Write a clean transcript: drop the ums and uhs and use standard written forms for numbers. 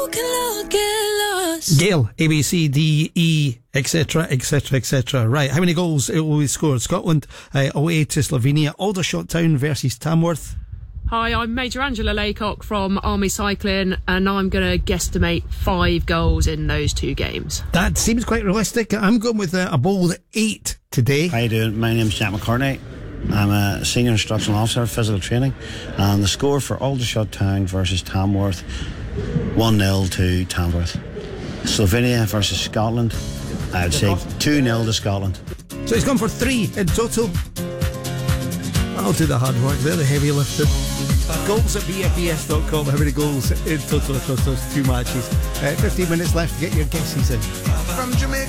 Gail, A, B, C, D, E, etc, etc, etc. Right, how many goals will we score? Scotland away to Slovenia. Aldershot Town versus Tamworth. Hi, I'm Major Angela Laycock from Army Cycling, and I'm going to guesstimate 5 goals in those 2 games. That seems quite realistic. I'm going with a bold 8 today. How you doing? My name's Jack McCartney. I'm a senior instructional officer of physical training, and the score for Aldershot Town versus Tamworth, 1-0 to Tamworth. Slovenia versus Scotland, I would say 2-0 to Scotland. So he's gone for 3 in total. I'll do the hard work, they're the heavy lifting. Goals at bfbs.com. How many goals in total across those 2 matches? 15 minutes left to get your guesses in. From Jamaica